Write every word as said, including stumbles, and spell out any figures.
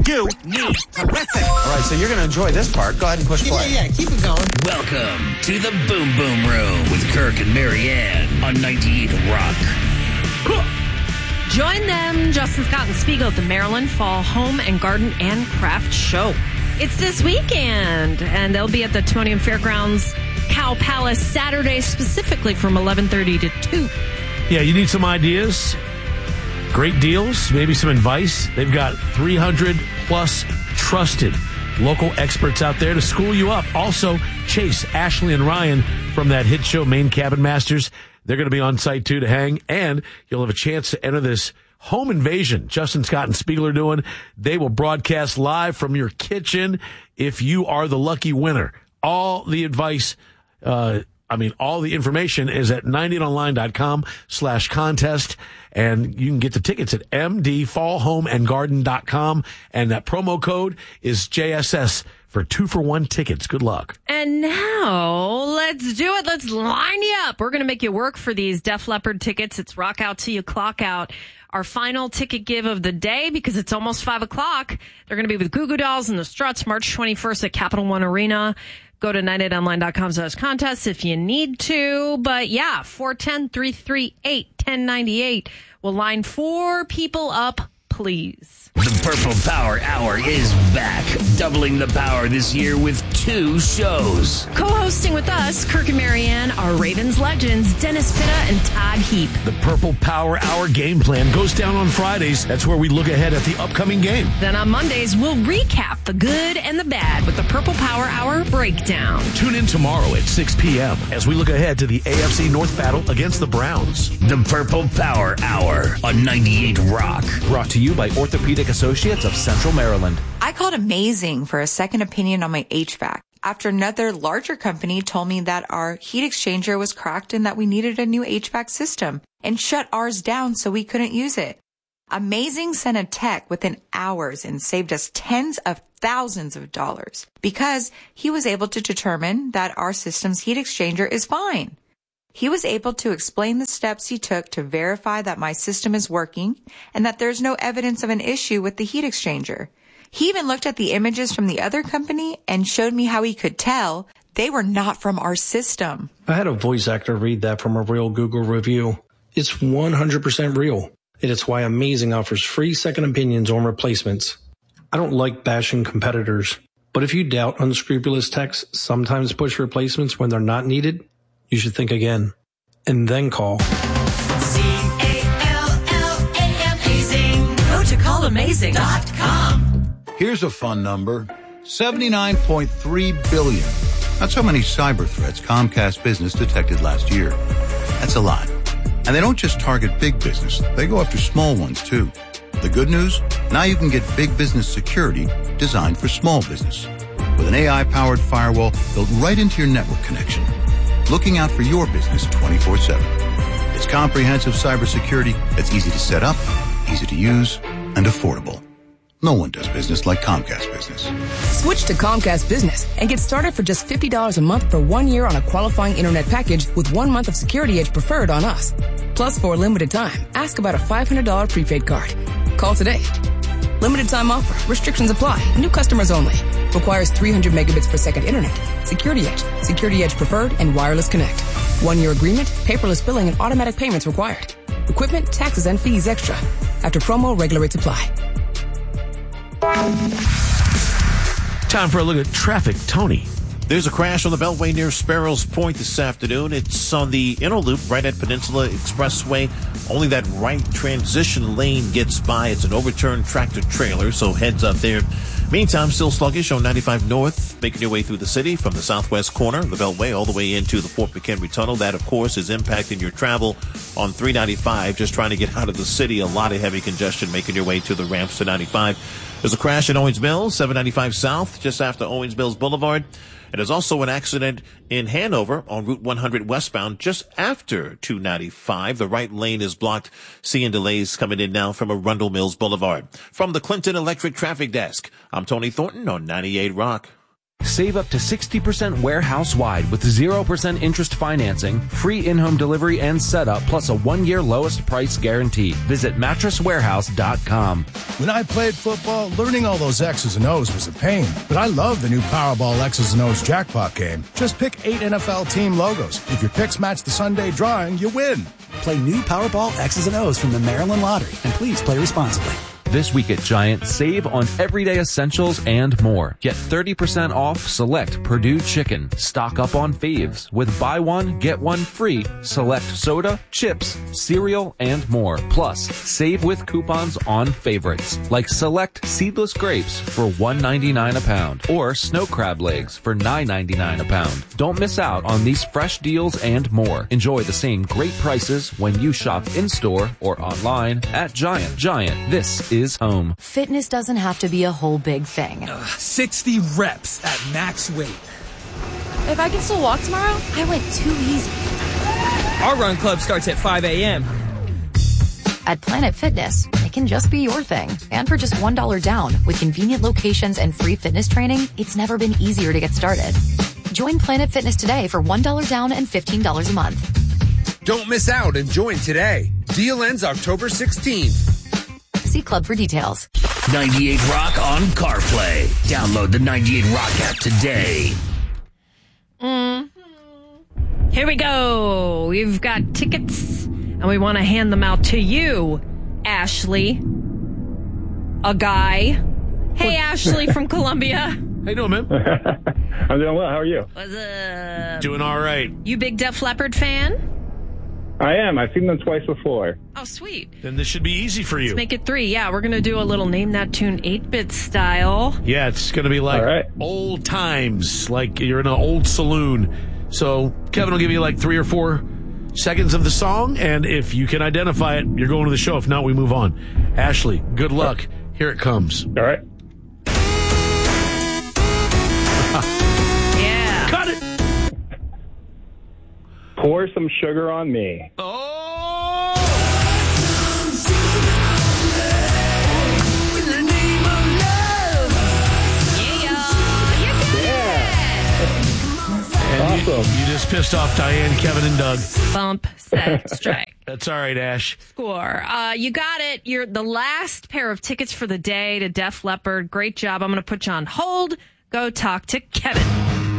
You need to listen. All right, so you're going to enjoy this part. Go ahead and push play. Yeah, yeah, keep it going. Welcome to the Boom Boom Room with Kirk and Marianne on ninety-eight Rock. Join them, Justin Scott and Spiegel, at the Maryland Fall Home and Garden and Craft Show. It's this weekend, and they'll be at the Timonium Fairgrounds Cow Palace Saturday, specifically from eleven thirty to two. Yeah, you need some ideas, great deals, maybe some advice. They've got three hundred plus trusted local experts out there to school you up. Also, Chase, Ashley, and Ryan from that hit show Maine Cabin Masters, they're going to be on site too to hang, and you'll have a chance to enter this home invasion Justin Scott and Spiegel are doing. They will broadcast live from your kitchen if you are the lucky winner. All the advice, uh, I mean, all the information is at ninety-eight online.com slash contest, and you can get the tickets at m d fall home and garden dot com, and that promo code is J S S for two for one tickets. Good luck. And now, let's do it. Let's line you up. We're going to make you work for these Def Leppard tickets. It's rock out till you clock out. Our final ticket give of the day, because it's almost five o'clock. They're going to be with Goo Goo Dolls and the Struts March twenty-first at Capital One Arena. Go to ninety-eight online dot com slash contest if you need to. But yeah, four one zero, three three eight, one zero nine eight. We'll line four people up, please. The Purple Power Hour is back, doubling the power this year with two shows. Co-hosting with us, Kirk and Marianne, are Ravens legends, Dennis Pitta and Todd Heap. The Purple Power Hour game plan goes down on Fridays. That's where we look ahead at the upcoming game. Then on Mondays, we'll recap the good and the bad with the Purple Power Hour breakdown. Tune in tomorrow at six p.m. as we look ahead to the A F C North battle against the Browns. The Purple Power Hour on ninety-eight Rock. Brought to you by Orthopedic Associates of Central Maryland. I called Amazing for a second opinion on my H V A C after another larger company told me that our heat exchanger was cracked and that we needed a new H V A C system and shut ours down so we couldn't use it. Amazing sent a tech within hours and saved us tens of thousands of dollars because he was able to determine that our system's heat exchanger is fine. He was able to explain the steps he took to verify that my system is working and that there's no evidence of an issue with the heat exchanger. He even looked at the images from the other company and showed me how he could tell they were not from our system. I had a voice actor read that from a real Google review. It's one hundred percent real, and it's why Amazing offers free second opinions on replacements. I don't like bashing competitors, but if you doubt unscrupulous techs sometimes push replacements when they're not needed, you should think again, and then call. C A L L A M Amazing. Go to call amazing dot com. Here's a fun number, seventy-nine point three billion. That's how many cyber threats Comcast Business detected last year. That's a lot. And they don't just target big business, they go after small ones too. The good news? Now you can get big business security designed for small business. With an A I-powered firewall built right into your network connection. Looking out for your business twenty-four seven. It's comprehensive cybersecurity that's easy to set up, easy to use, and affordable. No one does business like Comcast Business. Switch to Comcast Business and get started for just fifty dollars a month for one year on a qualifying internet package with one month of Security Edge preferred on us. Plus, for a limited time, ask about a five hundred dollars prepaid card. Call today. Limited time offer. Restrictions apply. New customers only. Requires three hundred megabits per second internet. Security Edge. Security Edge preferred and wireless connect. One-year agreement, paperless billing, and automatic payments required. Equipment, taxes, and fees extra. After promo, regular rates apply. Time for a look at traffic. Tony. There's a crash on the Beltway near Sparrows Point this afternoon. It's on the inner loop right at Peninsula Expressway. Only that right transition lane gets by. It's an overturned tractor trailer, so heads up there. Meantime, still sluggish on ninety-five North, making your way through the city from the southwest corner of the Beltway all the way into the Fort McHenry Tunnel. That, of course, is impacting your travel on three ninety-five. Just trying to get out of the city. A lot of heavy congestion making your way to the ramps to ninety-five. There's a crash in Owens Mills, seven ninety-five South, just after Owens Mills Boulevard. And there's also an accident in Hanover on Route one hundred westbound just after two ninety-five. The right lane is blocked. Seeing delays coming in now from Arundel Mills Boulevard. From the Clinton Electric Traffic Desk, I'm Tony Thornton on ninety-eight Rock. Save up to sixty percent warehouse-wide with zero percent interest financing, free in-home delivery and setup, plus a one-year lowest price guarantee. Visit mattress warehouse dot com. When I played football, learning all those X's and O's was a pain. But I love the new Powerball X's and O's jackpot game. Just pick eight N F L team logos. If your picks match the Sunday drawing, you win. Play new Powerball X's and O's from the Maryland Lottery. And please play responsibly. This week at Giant, save on everyday essentials and more. Get thirty percent off select Purdue chicken. Stock up on faves with buy one, get one free. Select soda, chips, cereal, and more. Plus, save with coupons on favorites like select seedless grapes for one ninety-nine a pound or snow crab legs for nine ninety-nine a pound. Don't miss out on these fresh deals and more. Enjoy the same great prices when you shop in-store or online at Giant. Giant, this is is home. Fitness doesn't have to be a whole big thing. Uh, sixty reps at max weight. If I can still walk tomorrow, I went too easy. Our run club starts at five a.m. At Planet Fitness, it can just be your thing. And for just one dollar down, with convenient locations and free fitness training, it's never been easier to get started. Join Planet Fitness today for one dollar down and fifteen dollars a month. Don't miss out and join today. Deal ends October sixteenth. See Club for details. ninety-eight Rock on CarPlay. Download the ninety-eight Rock app today. Mm-hmm. Here we go. We've got tickets, and we want to hand them out to you, Ashley. A guy. Hey, Ashley from Columbia. How you doing, man? I'm doing well. How are you? What's up? Doing all right. You big Def Leppard fan? I am. I've seen them twice before. Oh, sweet. Then this should be easy for you. Let's make it three. Yeah, we're going to do a little Name That Tune eight-bit style. Yeah, it's going to be like right. old times, like you're in an old saloon. So Kevin will give you like three or four seconds of the song, and if you can identify it, you're going to the show. If not, we move on. Ashley, good luck. Here it comes. All right. Yeah. Cut it. Pour some sugar on me. Oh! And you, Awesome. you just pissed off Diane, Kevin, and Doug. Bump, set, strike. That's all right, Ash. Score. Uh, you got it. You're the last pair of tickets for the day to Def Leppard. Great job. I'm going to put you on hold. Go talk to Kevin.